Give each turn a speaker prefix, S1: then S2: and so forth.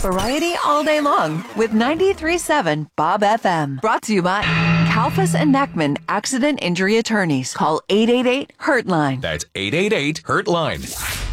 S1: Variety all day long with 93.7 Bob FM. Brought to you by Kalfas and Neckman Accident Injury Attorneys. Call 888-HURT-LINE.
S2: That's 888-HURT-LINE.